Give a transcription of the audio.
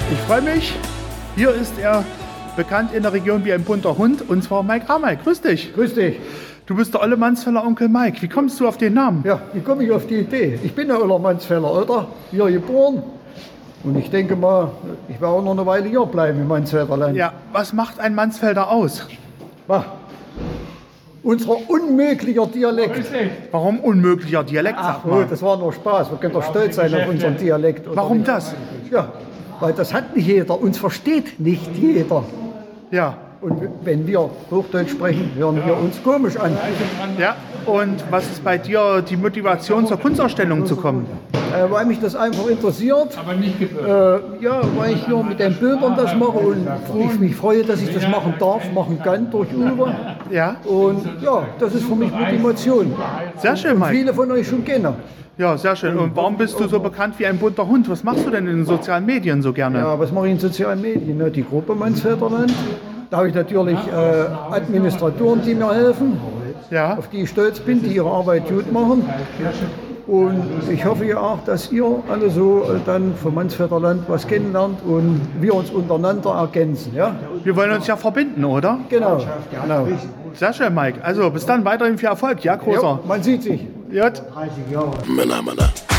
Ich freue mich. Hier ist er bekannt in der Region wie ein bunter Hund, und zwar Mike Mike. Grüß dich. Grüß dich. Du bist der Olle Mansfeller Onkel Mike. Wie kommst du auf den Namen? Ja, wie komme ich auf die Idee? Ich bin ja Olle Mansfeller, oder? Hier geboren. Und ich denke mal, ich werde auch noch eine Weile hier bleiben im Mansfelderland. Ja, was macht ein Mansfelder aus? Unser unmöglicher Dialekt. Warum unmöglicher Dialekt, Ach, sag mal? das war nur Spaß. Wir können doch stolz sein auf unseren Dialekt. Oder Warum nicht? das? Ja, weil das hat nicht jeder. Uns versteht nicht jeder. Ja. Und wenn wir Hochdeutsch sprechen, hören wir uns komisch an. Ja, und was ist bei dir die Motivation, zur Kunstausstellung zu kommen? Weil mich das einfach interessiert. Aber nicht Ja, weil ich hier mit den Bildern das mache und ich mich freue, dass ich das machen darf, machen kann durch Uwe. Ja, Und ja, das ist für mich Motivation. sehr schön, Mike. Viele von euch schon kennen. Ja, sehr schön. Und warum bist du so bekannt wie ein bunter Hund? Was machst du denn in den sozialen Medien so gerne? Ja, was mache ich in sozialen Medien? Ne? Die Gruppe Mansfelderland. Da habe ich natürlich Administratoren, die mir helfen, Ja, auf die ich stolz bin, die ihre Arbeit gut machen. Und ich hoffe ja auch, dass ihr alle so dann vom Mansfelderland was kennenlernt und wir uns untereinander ergänzen. Ja? wir wollen uns ja verbinden, oder? Genau. Sehr schön, Mike. Also bis dann, weiterhin viel Erfolg. Ja, großer. Ja, man sieht sich. Jut. Männer.